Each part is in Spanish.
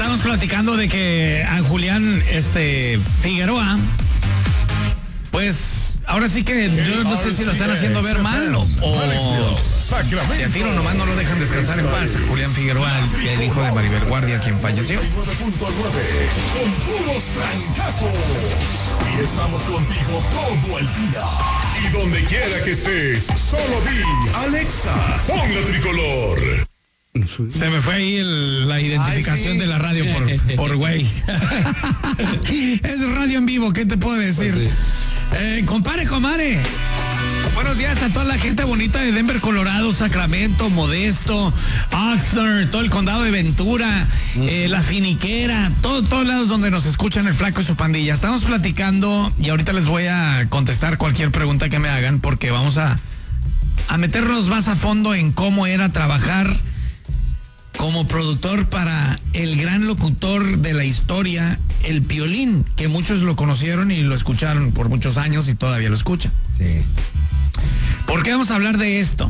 estábamos platicando de que a Julián Figueroa, pues ahora sí que yo no sé si lo están haciendo ver mal o de a tiro nomás no lo dejan descansar en paz. Julián Figueroa, el hijo de Maribel Guardia, quien falleció. Con puros trancazos. Y estamos contigo todo el día. Y donde quiera que estés, solo di Alexa, pon la tricolor. Se me fue ahí la identificación de la radio por güey. Es radio en vivo, ¿qué te puedo decir? Pues sí. Compadre. Buenos días a toda la gente bonita de Denver, Colorado, Sacramento, Modesto, Oxnard, todo el condado de Ventura, La Finiquera, todos lados donde nos escuchan el Flaco y su pandilla. Estamos platicando y ahorita les voy a contestar cualquier pregunta que me hagan porque vamos a meternos más a fondo en cómo era trabajar como productor para el gran locutor de la historia, el Piolín, que muchos lo conocieron y lo escucharon por muchos años y todavía lo escuchan. Sí. ¿Por qué vamos a hablar de esto?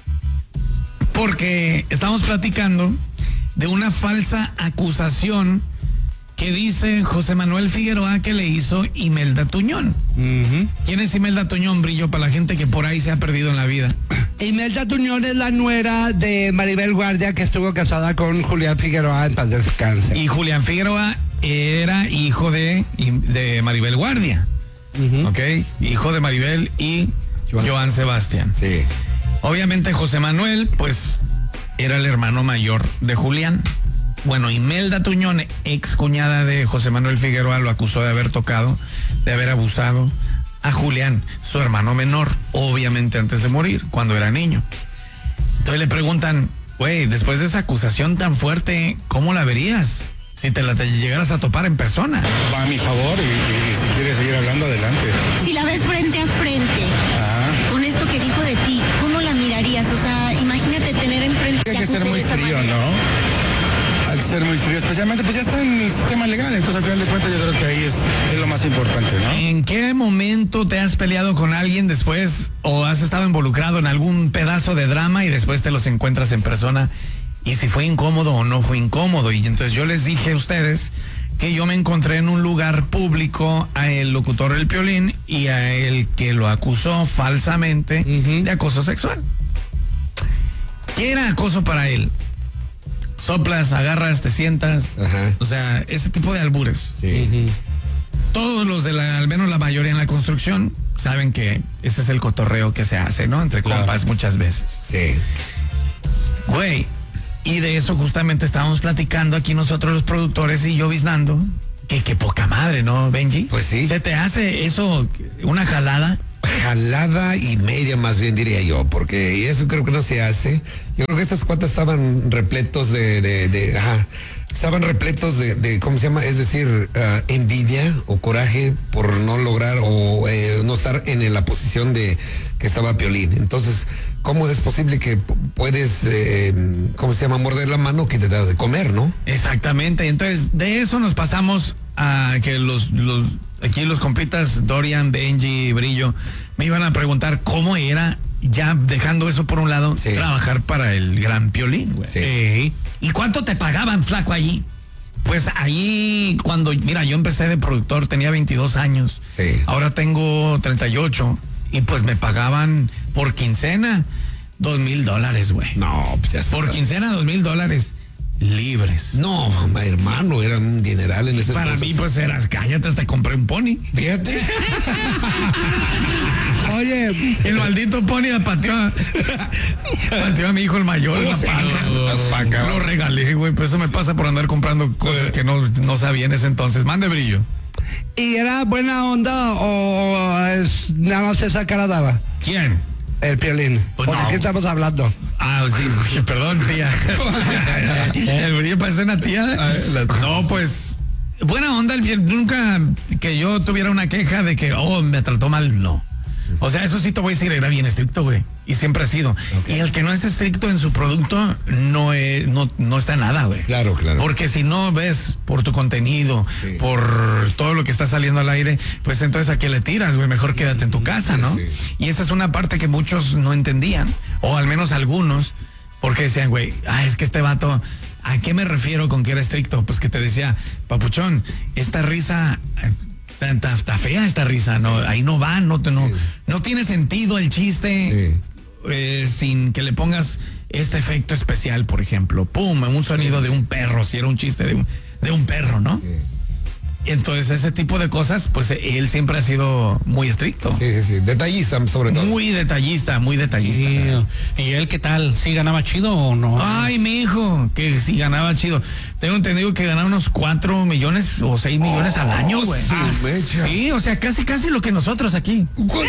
Porque estamos platicando de una falsa acusación que dice José Manuel Figueroa que le hizo Imelda Tuñón. Uh-huh. ¿Quién es Imelda Tuñón, Brillo, para la gente que por ahí se ha perdido en la vida? Imelda Tuñón es la nuera de Maribel Guardia, que estuvo casada con Julián Figueroa, en paz descanse. Y Julián Figueroa era hijo de Maribel Guardia. Uh-huh. ¿Ok? Hijo de Maribel y Joan Sebastián. Sí. Obviamente José Manuel, pues, era el hermano mayor de Julián. Bueno, Imelda Tuñón, ex cuñada de José Manuel Figueroa, lo acusó de haber tocado, de haber abusado a Julián, su hermano menor, obviamente antes de morir, cuando era niño. Entonces le preguntan, güey, después de esa acusación tan fuerte, ¿cómo la verías? Si te llegaras a topar en persona. Va a mi favor y si quieres seguir hablando, adelante. Si la ves frente a frente, con esto que dijo de ti, ¿cómo la mirarías? O sea, imagínate tener enfrente. Hay que ser muy frío, ¿no? Hay que ser muy frío, especialmente pues ya está en el sistema legal, entonces al final de cuentas yo creo que ahí es lo más importante, ¿no? ¿En qué momento te has peleado con alguien después o has estado involucrado en algún pedazo de drama y después te los encuentras en persona? Y si fue incómodo o no fue incómodo. Y entonces yo les dije a ustedes que yo me encontré en un lugar público a el locutor del Piolín y a el que lo acusó falsamente de acoso sexual. ¿Qué era acoso para él? Soplas, agarras, te sientas. Ajá. O sea, ese tipo de albures. Sí. Todos los al menos la mayoría en la construcción, saben que ese es el cotorreo que se hace, ¿no? Entre compas muchas veces. Sí. Güey, y de eso justamente estábamos platicando aquí nosotros los productores y yo biznando. Que poca madre, ¿no, Benji? Pues sí. ¿Se te hace eso una jalada? Jalada y media, más bien diría yo, porque eso creo que no se hace. Yo creo que estas cuantas estaban repletos estaban repletos de ¿cómo se llama? Es decir, envidia o coraje por no lograr o no estar en la posición de que estaba Piolín. Entonces, ¿cómo es posible que puedes, ¿cómo se llama? Morder la mano que te da de comer, ¿no? Exactamente. Entonces, de eso nos pasamos a que aquí los compitas Dorian, Benji, Brillo me iban a preguntar cómo era, ya dejando eso por un lado, trabajar para el gran Piolín, güey. Sí. ¿Y cuánto te pagaban, flaco, allí? Pues ahí, yo empecé de productor, tenía 22 años. Sí. Ahora tengo 38 y pues me pagaban por quincena $2,000, güey. No, pues ya está. Por quincena $2,000 libres. No, hermano, era un dineral en ese Para entonces. mí, pues cállate, te compré un pony. Fíjate. Oye, el maldito pony pateó a mi hijo el mayor, la paca. Lo regalé, güey, pues eso me pasa por andar comprando cosas que no sabía en ese entonces. Mande, Brillo. ¿Y era buena onda o nada más esa cara daba? ¿Quién? El Piolín. Pues ¿De qué estamos hablando? Sí, perdón, tía. El Brillo parece una tía. No, pues, buena onda. Nunca que yo tuviera una queja de que, me trató mal, no. O sea, eso sí te voy a decir, era bien estricto, güey. Y siempre ha sido. Okay. Y el que no es estricto en su producto no está en nada, güey. Claro. Porque si no ves por tu contenido, por todo lo que está saliendo al aire, pues entonces ¿a qué le tiras, güey? Mejor quédate en tu casa, ¿no? Sí. Y esa es una parte que muchos no entendían, o al menos algunos, porque decían, güey, es que este vato ¿A qué me refiero con que era estricto? Pues que te decía, papuchón, esta risa, está fea esta risa, no, ahí no va, no tiene sentido el chiste sin que le pongas este efecto especial, por ejemplo. Pum, un sonido de un perro, si era un chiste de un perro, ¿no? Sí. Entonces, ese tipo de cosas, pues él siempre ha sido muy estricto. Sí. Detallista, sobre todo. Muy detallista. Sí. ¿Y él qué tal? ¿Sí ganaba chido o no? Ay, mi hijo, que sí ganaba chido. Tengo entendido que ganaba unos 4 millones o 6 millones al año, güey. Sí, o sea, casi lo que nosotros aquí.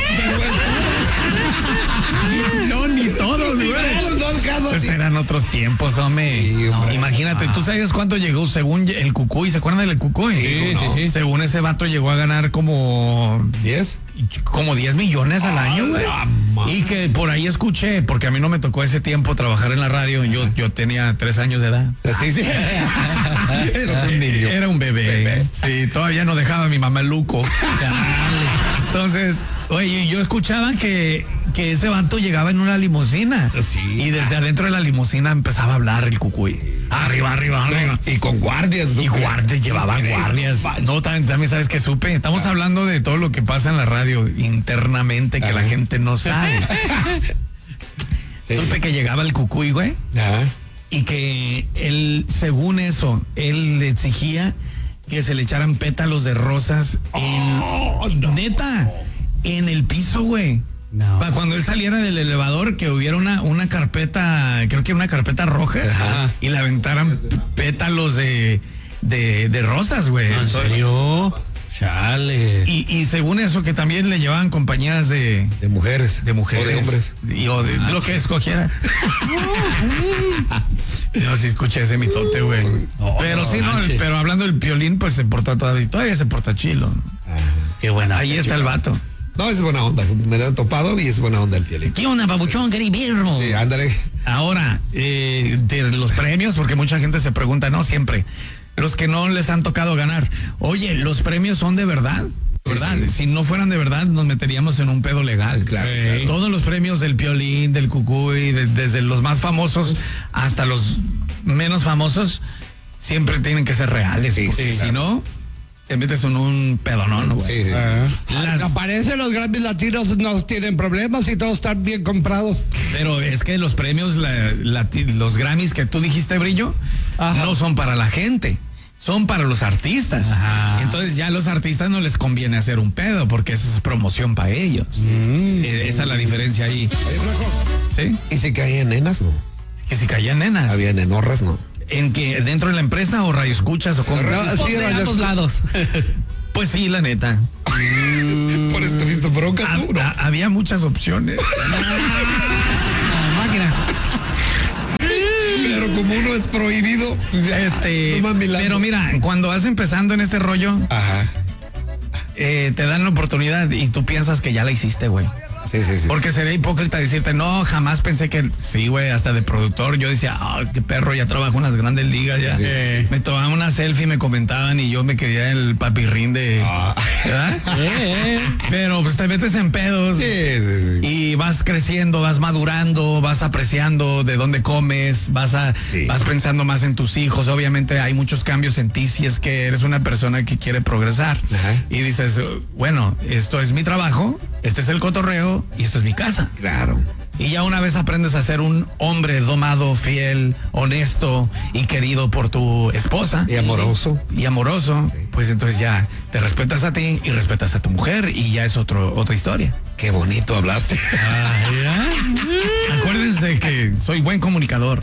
No, ni todos, güey. Pues eran otros tiempos, hombre. Sí, no, imagínate, ¿tú sabes cuánto llegó según el Cucuy? ¿Se acuerdan del Cucuy? Sí. Según ese vato llegó a ganar como 10 millones al año, güey. Y que por ahí escuché, porque a mí no me tocó ese tiempo trabajar en la radio. Yo tenía 3 años de edad. Sí. Era un bebé. Sí, todavía no dejaba a mi mamá el luco. Entonces, oye, yo escuchaba que ese vato llegaba en una limusina. Sí. Y desde adentro de la limusina empezaba a hablar el Cucuy. Arriba. Y con guardias. Llevaba guardias. No, también sabes que supe. Estamos hablando de todo lo que pasa en la radio internamente que la gente no sabe. Supe que llegaba el Cucuy, güey. Y que él, según eso, él le exigía que se le echaran pétalos de rosas neta, en el piso, güey. No. Para cuando él saliera del elevador, que hubiera una carpeta, creo que una carpeta roja, y le aventaran pétalos de rosas, güey. ¿En serio? Chale. Y según eso, que también le llevaban compañías de mujeres. De mujeres. O de hombres. O de lo que escogiera. Yo sí escuché ese mitote, güey. Pero hablando del Piolín, pues se portó todavía se porta chilo. Qué buena. Ahí está el vato. No, es buena onda. Me lo han topado y es buena onda el Piolín. ¿Qué onda, papuchón? ¿Qué birro? Sí, ándale. Ahora, de los premios, porque mucha gente se pregunta, no siempre, los que no les han tocado ganar. Oye, ¿los premios son de verdad? ¿Verdad? Sí. Si no fueran de verdad, nos meteríamos en un pedo legal. Claro. Todos los premios del Piolín, del Cucuy, desde los más famosos hasta los menos famosos, siempre tienen que ser reales. Sí, si no, te metes en un pedonón, güey. Sí. Aparecen los Grammys latinos, no tienen problemas y todos están bien comprados. Pero es que los premios, los Grammys que tú dijiste, Brillo, no son para la gente. Son para los artistas. Entonces ya a los artistas no les conviene hacer un pedo porque eso es promoción para ellos. Esa es la diferencia ahí. ¿Sí? ¿Y si caían nenas, no? Que si caían nenas. Había nenorras, ¿no? ¿En que dentro de la empresa o radio escuchas o cómo? Sí, de ambos lados. Pues sí, la neta. Por eso tuviste bronca tú, ¿no? Había muchas opciones. Máquina. Pero como uno es prohibido, pero mira, cuando vas empezando en este rollo, te dan la oportunidad y tú piensas que ya la hiciste, güey. Sí. Porque sería hipócrita decirte, no, jamás pensé que, sí, güey, hasta de productor, yo decía, qué perro, ya trabajo en las grandes ligas, ya. Me tomaban una selfie, me comentaban y yo me quería el papirrín de, ¿verdad? Pero pues te metes en pedos. Sí. Y vas creciendo, vas madurando, vas apreciando de dónde comes, vas pensando más en tus hijos. Obviamente hay muchos cambios en ti si es que eres una persona que quiere progresar. Y dices, bueno, esto es mi trabajo, este es el cotorreo y esto es mi casa. Claro. Y ya una vez aprendes a ser un hombre domado, fiel, honesto y querido por tu esposa. Y amoroso. Pues entonces ya te respetas a ti y respetas a tu mujer y ya es otra historia. Qué bonito hablaste. Acuérdense que soy buen comunicador.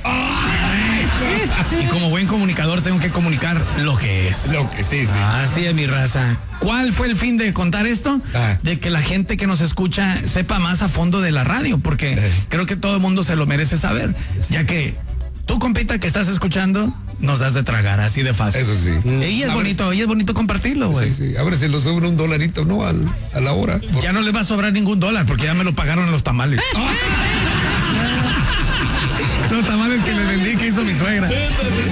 Y como buen comunicador tengo que comunicar lo que es. Sí. Así es, mi raza. ¿Cuál fue el fin de contar esto? De que la gente que nos escucha sepa más a fondo de la radio, porque creo que todo el mundo se lo merece saber, ya que tú, compita, que estás escuchando, nos das de tragar, así de fácil. Eso sí. Y es bonito compartirlo, güey. Sí. A ver si lo sobra $1, ¿no? A la hora. Ya no les va a sobrar ningún $1 porque ya me lo pagaron en los tamales. Los tamales que le vendí que hizo mi suegra.